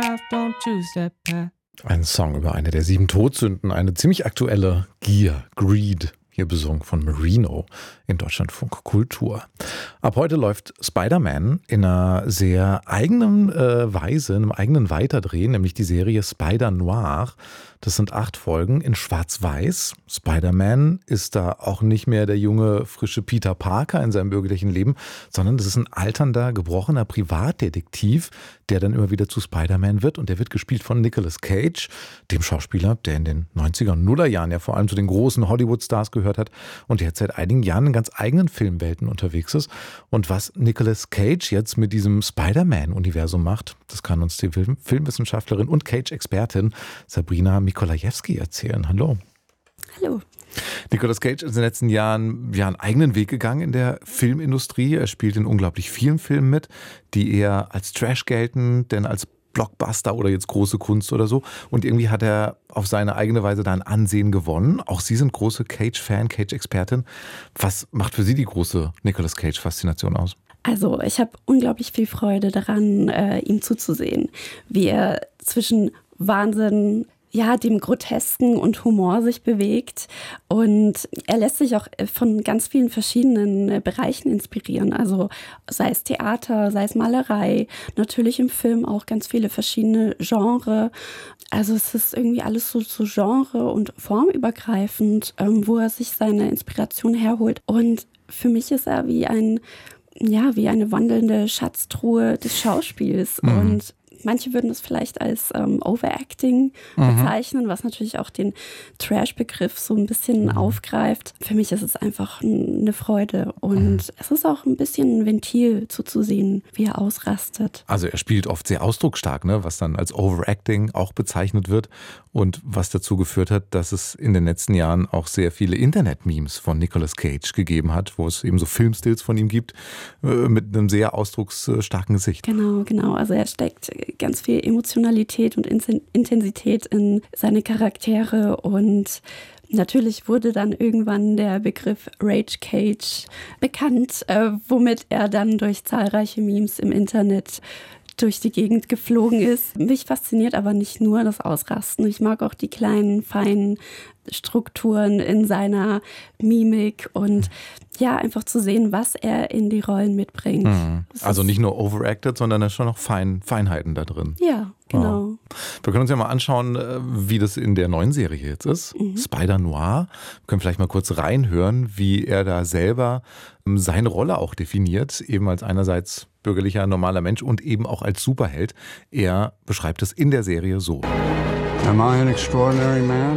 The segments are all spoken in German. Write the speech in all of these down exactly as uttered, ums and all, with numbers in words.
five, don't two-step back. Ein Song über eine der sieben Todsünden, eine ziemlich aktuelle Gier, Greed, hier besungen von Marino in Deutschlandfunk Kultur. Ab heute läuft Spider-Man in einer sehr eigenen äh, Weise, in einem eigenen Weiterdrehen, nämlich die Serie Spider-Noir. Das sind acht Folgen in Schwarz-Weiß. Spider-Man ist da auch nicht mehr der junge, frische Peter Parker in seinem bürgerlichen Leben, sondern das ist ein alternder, gebrochener Privatdetektiv, der dann immer wieder zu Spider-Man wird. Und der wird gespielt von Nicolas Cage, dem Schauspieler, der in den neunziger und Nullerjahren ja vor allem zu den großen Hollywood-Stars gehört hat und der jetzt seit einigen Jahren in ganz eigenen Filmwelten unterwegs ist. Und was Nicolas Cage jetzt mit diesem Spider-Man-Universum macht, das kann uns die Film- Filmwissenschaftlerin und Cage-Expertin Sabrina Mikolajewski erzählen. Hallo. Hallo. Nicolas Cage ist in den letzten Jahren ja einen eigenen Weg gegangen in der Filmindustrie. Er spielt in unglaublich vielen Filmen mit, die eher als Trash gelten, denn als Blockbuster oder jetzt große Kunst oder so. Und irgendwie hat er auf seine eigene Weise da ein Ansehen gewonnen. Auch Sie sind große Cage-Fan, Cage-Expertin. Was macht für Sie die große Nicolas Cage-Faszination aus? Also ich habe unglaublich viel Freude daran, äh, ihm zuzusehen, wie er zwischen Wahnsinn, ja, dem Grotesken und Humor sich bewegt. Und er lässt sich auch von ganz vielen verschiedenen Bereichen inspirieren. Also sei es Theater, sei es Malerei, natürlich im Film auch ganz viele verschiedene Genres. Also es ist irgendwie alles so, so genre- und formübergreifend, ähm, wo er sich seine Inspiration herholt. Und für mich ist er wie ein, ja, wie eine wandelnde Schatztruhe des Schauspiels. Mhm. Und manche würden es vielleicht als ähm, Overacting mhm. bezeichnen, was natürlich auch den Trash-Begriff so ein bisschen mhm. aufgreift. Für mich ist es einfach eine Freude und mhm. es ist auch ein bisschen ein Ventil zuzusehen, wie er ausrastet. Also er spielt oft sehr ausdrucksstark, ne, was dann als Overacting auch bezeichnet wird und was dazu geführt hat, dass es in den letzten Jahren auch sehr viele Internet-Memes von Nicolas Cage gegeben hat, wo es eben so Filmstills von ihm gibt äh, mit einem sehr ausdrucksstarken Gesicht. Genau, genau. Also er steckt ganz viel Emotionalität und Intensität in seine Charaktere und natürlich wurde dann irgendwann der Begriff Rage Cage bekannt, äh, womit er dann durch zahlreiche Memes im Internet durch die Gegend geflogen ist. Mich fasziniert aber nicht nur das Ausrasten. Ich mag auch die kleinen, feinen Strukturen in seiner Mimik und ja, einfach zu sehen, was er in die Rollen mitbringt. Mhm. Also nicht nur overacted, sondern da ist schon noch Fein, Feinheiten da drin. Ja, genau. Ja. Wir können uns ja mal anschauen, wie das in der neuen Serie jetzt ist. Mhm. Spider-Noir. Wir können vielleicht mal kurz reinhören, wie er da selber seine Rolle auch definiert. Eben als einerseits bürgerlicher, normaler Mensch und eben auch als Superheld. Er beschreibt es in der Serie so. Am I an extraordinary man?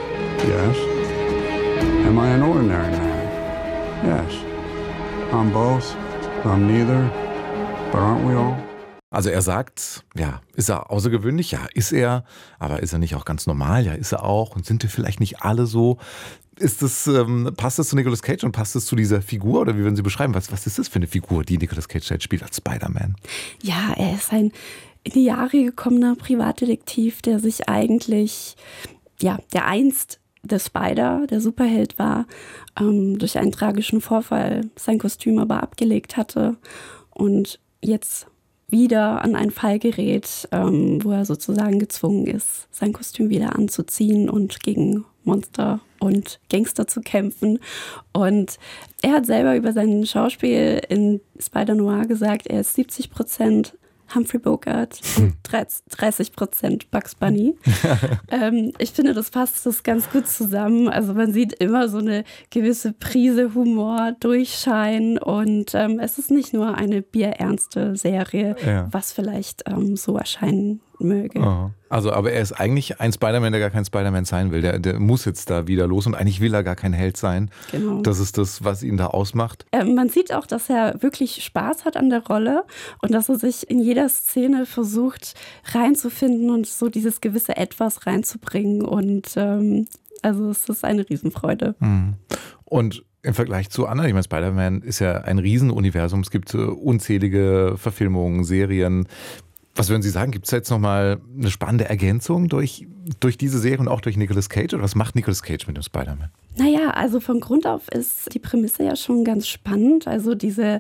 Yes. Am I an ordinary man? Yes. I'm both. I'm neither. But aren't we all? Also er sagt, ja, ist er außergewöhnlich? Ja, ist er. Aber ist er nicht auch ganz normal? Ja, ist er auch. Und sind wir vielleicht nicht alle so? Ist das, ähm, passt das zu Nicolas Cage und passt das zu dieser Figur? Oder wie würden Sie beschreiben? Was, was ist das für eine Figur, die Nicolas Cage jetzt spielt als Spider-Man? Ja, er ist ein in die Jahre gekommener Privatdetektiv, der sich eigentlich, ja, der einst der Spider, der Superheld war, ähm, durch einen tragischen Vorfall sein Kostüm aber abgelegt hatte und jetzt wieder an einen Fall gerät, ähm, wo er sozusagen gezwungen ist, sein Kostüm wieder anzuziehen und gegen Monster und Gangster zu kämpfen. Und er hat selber über sein Schauspiel in Spider-Noir gesagt, er ist siebzig Prozent Humphrey Bogart und dreißig Prozent Bugs Bunny. ähm, ich finde, das passt das ganz gut zusammen. Also man sieht immer so eine gewisse Prise Humor durchscheinen und ähm, es ist nicht nur eine bierernste Serie, ja. was vielleicht ähm, so erscheinen möge. Oh. Also, aber er ist eigentlich ein Spider-Man, der gar kein Spider-Man sein will. Der, der muss jetzt da wieder los und eigentlich will er gar kein Held sein. Genau. Das ist das, was ihn da ausmacht. Ähm, man sieht auch, dass er wirklich Spaß hat an der Rolle und dass er sich in jeder Szene versucht reinzufinden und so dieses gewisse Etwas reinzubringen. Und ähm, also es ist eine Riesenfreude. Mhm. Und im Vergleich zu anderen, ich meine, Spider-Man ist ja ein Riesenuniversum. Es gibt uh, unzählige Verfilmungen, Serien. Was würden Sie sagen? Gibt es jetzt nochmal eine spannende Ergänzung durch, durch diese Serie und auch durch Nicolas Cage? Oder was macht Nicolas Cage mit dem Spider-Man? Naja, also von Grund auf ist die Prämisse ja schon ganz spannend. Also diese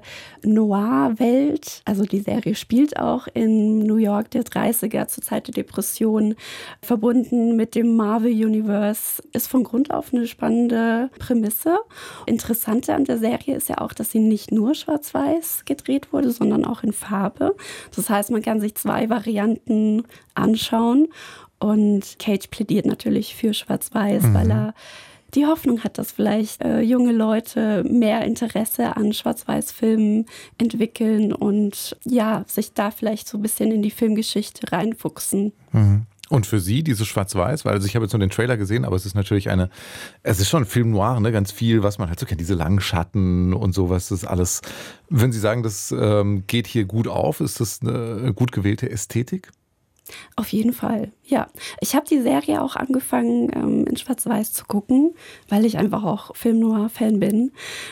Noir-Welt, also die Serie spielt auch in New York der dreißiger zur Zeit der Depression, verbunden mit dem Marvel-Universe, ist von Grund auf eine spannende Prämisse. Interessante an der Serie ist ja auch, dass sie nicht nur schwarz-weiß gedreht wurde, sondern auch in Farbe. Das heißt, man kann sich zwei Varianten anschauen und Cage plädiert natürlich für schwarz-weiß, mhm. weil er die Hoffnung hat, dass vielleicht äh, junge Leute mehr Interesse an Schwarz-Weiß-Filmen entwickeln und ja, sich da vielleicht so ein bisschen in die Filmgeschichte reinfuchsen. Mhm. Und für Sie, dieses Schwarz-Weiß, weil also ich habe jetzt nur den Trailer gesehen, aber es ist natürlich eine, es ist schon ein Film noir, ne? Ganz viel, was man halt so kennt, diese langen Schatten und sowas, das ist alles. Wenn Sie sagen, das ähm, geht hier gut auf, ist das eine gut gewählte Ästhetik? Auf jeden Fall, ja. Ich habe die Serie auch angefangen, ähm, in Schwarz-Weiß zu gucken, weil ich einfach auch Film-Noir-Fan bin.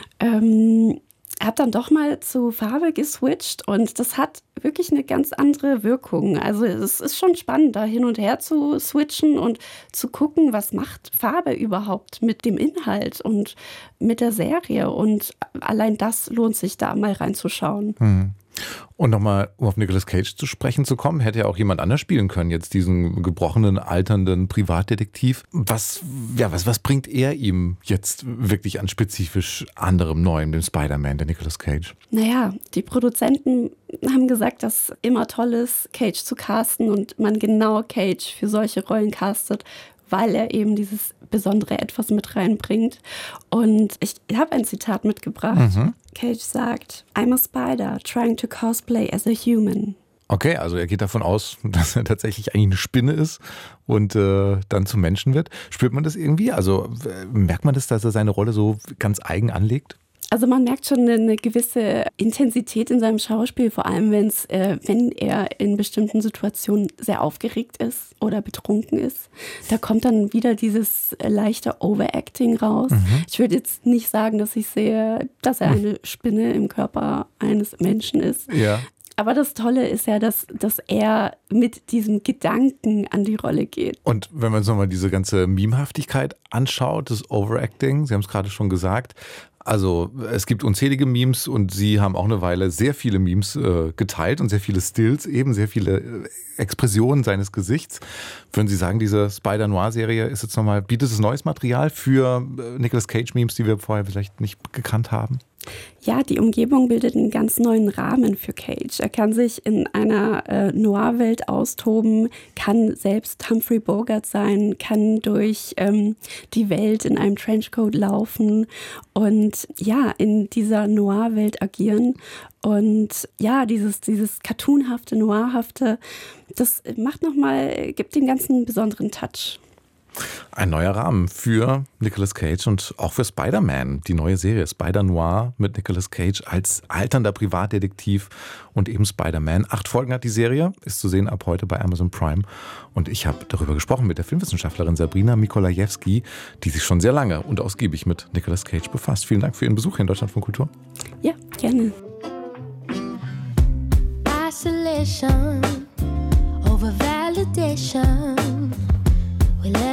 Ähm, habe dann doch mal zu Farbe geswitcht und das hat wirklich eine ganz andere Wirkung. Also es ist schon spannend, da hin und her zu switchen und zu gucken, was macht Farbe überhaupt mit dem Inhalt und mit der Serie. Und allein das lohnt sich, da mal reinzuschauen. Hm. Und nochmal, um auf Nicolas Cage zu sprechen zu kommen, hätte ja auch jemand anders spielen können, jetzt diesen gebrochenen, alternden Privatdetektiv. Was, ja, was, was bringt er ihm jetzt wirklich an spezifisch anderem Neuem, dem Spider-Man, der Nicolas Cage? Naja, die Produzenten haben gesagt, dass immer toll ist, Cage zu casten und man genau Cage für solche Rollen castet, weil er eben dieses besondere Etwas mit reinbringt. Und ich habe ein Zitat mitgebracht. Mhm. Cage sagt, I'm a spider trying to cosplay as a human. Okay, also er geht davon aus, dass er tatsächlich eigentlich eine Spinne ist und äh, dann zum Menschen wird. Spürt man das irgendwie? Also äh, merkt man das, dass er seine Rolle so ganz eigen anlegt? Also man merkt schon eine gewisse Intensität in seinem Schauspiel, vor allem wenn's, äh, wenn er in bestimmten Situationen sehr aufgeregt ist oder betrunken ist. Da kommt dann wieder dieses leichte Overacting raus. Mhm. Ich würde jetzt nicht sagen, dass ich sehe, dass er eine Spinne im Körper eines Menschen ist. Ja. Aber das Tolle ist ja, dass, dass er mit diesem Gedanken an die Rolle geht. Und wenn man uns nochmal diese ganze Memehaftigkeit anschaut, das Overacting, Sie haben es gerade schon gesagt, also es gibt unzählige Memes und Sie haben auch eine Weile sehr viele Memes äh, geteilt und sehr viele Stills, eben sehr viele äh, Expressionen seines Gesichts. Würden Sie sagen, diese Spider-Noir-Serie ist jetzt nochmal, bietet es neues Material für äh, Nicolas Cage-Memes, die wir vorher vielleicht nicht gekannt haben? Ja, die Umgebung bildet einen ganz neuen Rahmen für Cage. Er kann sich in einer äh, Noir-Welt austoben, kann selbst Humphrey Bogart sein, kann durch ähm, die Welt in einem Trenchcoat laufen und ja, in dieser Noir-Welt agieren. Und ja, dieses, dieses cartoonhafte, noirhafte, das macht nochmal, gibt dem Ganzen einen besonderen Touch. Ein neuer Rahmen für Nicolas Cage und auch für Spider-Man, die neue Serie Spider-Noir mit Nicolas Cage als alternder Privatdetektiv und eben Spider-Man. Acht Folgen hat die Serie, ist zu sehen ab heute bei Amazon Prime. Und ich habe darüber gesprochen mit der Filmwissenschaftlerin Sabrina Mikolajewski, die sich schon sehr lange und ausgiebig mit Nicolas Cage befasst. Vielen Dank für Ihren Besuch hier in Deutschlandfunk Kultur. Ja, gerne. Isolation over validation. We let